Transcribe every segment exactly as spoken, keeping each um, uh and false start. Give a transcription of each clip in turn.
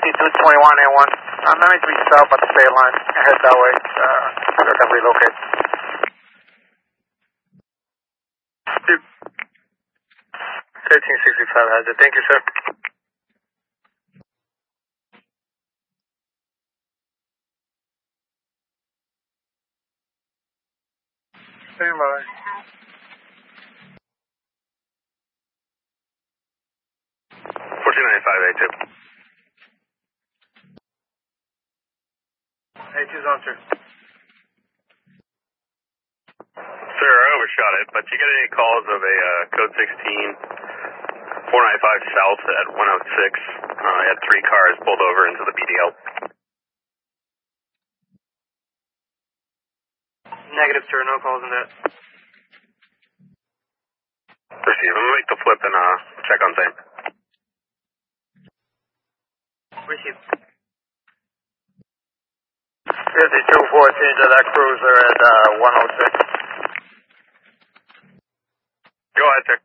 two twenty-one A one. I'm going to be south at the state line. I head that way. Uh, so I can relocate. thirteen sixty-five has it. Thank you, sir. Stand by. fourteen ninety-five A two. A two's on, sir. Sir, I overshot it, but you get any calls of a uh, code sixteen, four ninety-five south at one oh six? Uh, I had three cars pulled over into the B D L. Negative, sir. No calls in that. Receive. I'm going to make the flip and uh, check on same. Receive. fifty-two fourteen to that cruiser at uh, one oh six. Go ahead, sir.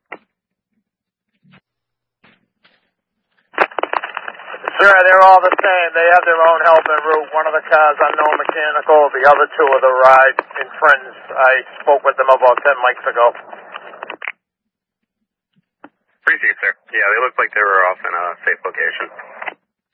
Sir, they're all the same. They have their own help en route. One of the cars unknown mechanical. The other two are the ride and friends. I spoke with them about ten mics ago. Receive, sir. Yeah, they look like they were off in a safe location.